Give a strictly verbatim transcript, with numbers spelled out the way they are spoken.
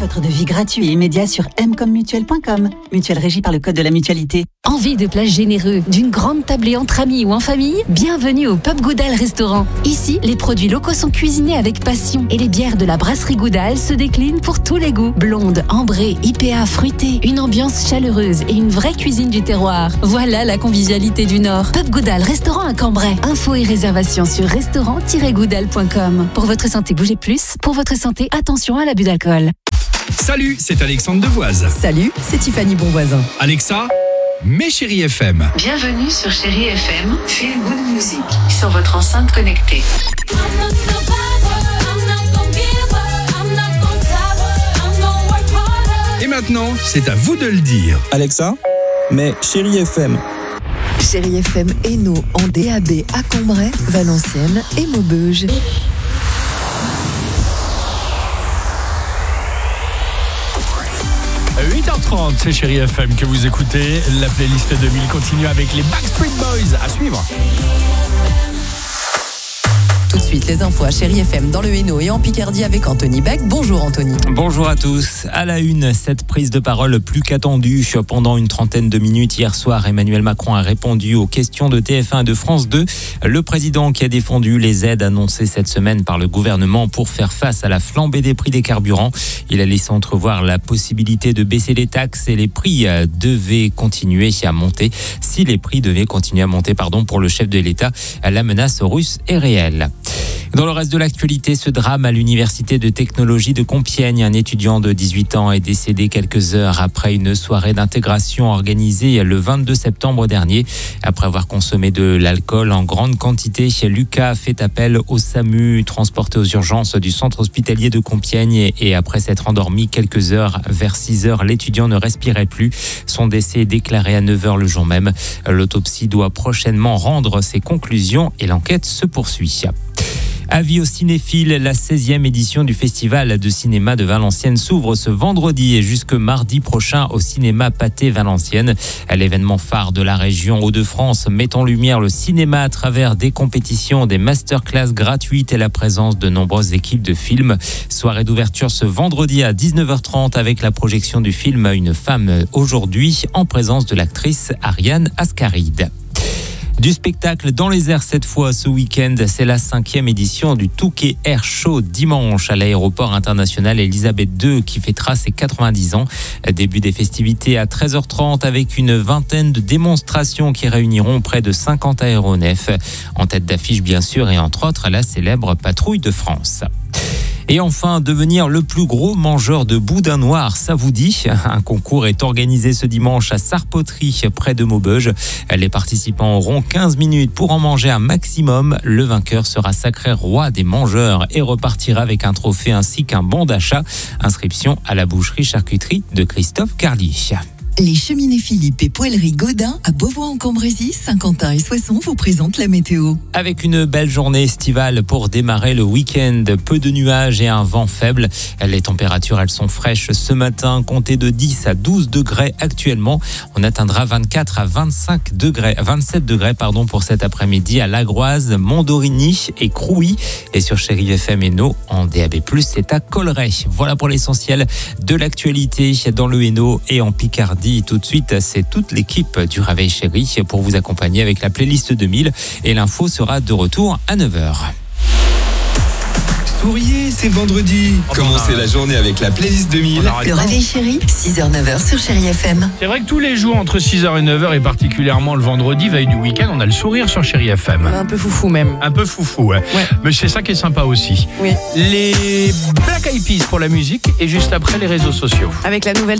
votre devis gratuit et immédiat sur m comme mutuelle point com. Mutuelle régie par le code de la mutualité. Envie de plats généreux, d'une grande tablée entre amis ou en famille? Bienvenue au Pub Goudal Restaurant. Ici, les produits locaux sont cuisinés avec passion et les bières de la brasserie Goudal se déclinent pour tous les goûts. Blonde, ambrée, I P A, fruitée, une ambiance chaleureuse et une vraie cuisine du terroir. Voilà la convivialité du Nord. Pub Goudal Restaurant à Cambrai. Infos et réservations sur restaurant tiret goudal point com. Pour votre santé, bougez plus. Pour votre santé, attention à l'abus d'alcool. Salut, c'est Alexandre Devoise. Salut, c'est Tiffany Bonvoisin. Alexa, mets Chérie F M. Bienvenue sur Chérie F M, Feel Good Music, sur votre enceinte connectée. Et maintenant, c'est à vous de le dire. Alexa, mets Chérie F M. Chérie F M Hainaut en D A B à Cambrai, Valenciennes et Maubeuge. huit heures trente, c'est Chérie F M que vous écoutez. La playlist deux mille continue avec les Backstreet Boys. À suivre. Tout de suite, les infos à Chérie F M dans le Hainaut et en Picardie avec Anthony Beck. Bonjour Anthony. Bonjour à tous. À la une, cette prise de parole plus qu'attendue. Pendant une trentaine de minutes hier soir, Emmanuel Macron a répondu aux questions de T F un et de France deux. Le président qui a défendu les aides annoncées cette semaine par le gouvernement pour faire face à la flambée des prix des carburants. Il a laissé entrevoir la possibilité de baisser les taxes et les prix devaient continuer à monter. Si les prix devaient continuer à monter, pardon, pour le chef de l'État, la menace russe est réelle. Dans le reste de l'actualité, ce drame à l'université de technologie de Compiègne. Un étudiant de dix-huit ans est décédé quelques heures après une soirée d'intégration organisée le vingt-deux septembre dernier. Après avoir consommé de l'alcool en grande quantité, Lucas a fait appel au SAMU, transporté aux urgences du centre hospitalier de Compiègne. Et après s'être endormi quelques heures, vers six heures, l'étudiant ne respirait plus. Son décès est déclaré à neuf heures le jour même. L'autopsie doit prochainement rendre ses conclusions et l'enquête se poursuit. Avis aux cinéphiles, la seizième édition du Festival de cinéma de Valenciennes s'ouvre ce vendredi et jusque mardi prochain au cinéma Pathé Valenciennes. L'événement phare de la région Hauts-de-France met en lumière le cinéma à travers des compétitions, des masterclass gratuites et la présence de nombreuses équipes de films. Soirée d'ouverture ce vendredi à dix-neuf heures trente avec la projection du film Une femme aujourd'hui en présence de l'actrice Ariane Ascaride. Du spectacle dans les airs cette fois ce week-end, c'est la cinquième édition du Touquet Air Show dimanche à l'aéroport international Elisabeth deux qui fêtera ses quatre-vingt-dix ans. Début des festivités à treize heures trente avec une vingtaine de démonstrations qui réuniront près de cinquante aéronefs. En tête d'affiche bien sûr et entre autres la célèbre Patrouille de France. Et enfin, devenir le plus gros mangeur de boudin noir, ça vous dit? Un concours est organisé ce dimanche à Sarpoterie, près de Maubeuge. Les participants auront quinze minutes pour en manger un maximum. Le vainqueur sera sacré roi des mangeurs et repartira avec un trophée ainsi qu'un bon d'achat. Inscription à la boucherie-charcuterie de Christophe Carly. Les cheminées Philippe et poêlerie Godin à Beauvoir-en-Cambrésis, Saint-Quentin et Soissons vous présentent la météo. Avec une belle journée estivale pour démarrer le week-end, peu de nuages et un vent faible. Les températures, elles sont fraîches ce matin, comptez de dix à douze degrés actuellement. On atteindra vingt-quatre à vingt-cinq degrés, vingt-sept degrés pardon, pour cet après-midi à Lagroise, Mondorigny et Crouy. Et sur Chérie F M Hainaut, en D A B plus, c'est à Colleray. Voilà pour l'essentiel de l'actualité dans le Hainaut et en Picardie. Tout de suite, c'est toute l'équipe du Réveil Chérie pour vous accompagner avec la playlist deux mille et l'info sera de retour à neuf heures. Souriez, c'est vendredi. Commencez la journée avec la playlist deux mille. Le Réveil Chérie, six heures neuf heures sur Chérie F M. C'est vrai que tous les jours entre six heures et neuf heures et particulièrement le vendredi, veille du week-end, on a le sourire sur Chérie F M. Un peu foufou même. Un peu foufou, ouais. ouais. Mais c'est ça qui est sympa aussi. Oui. Les Black Eyed Peas pour la musique et juste après les réseaux sociaux. Avec la nouvelle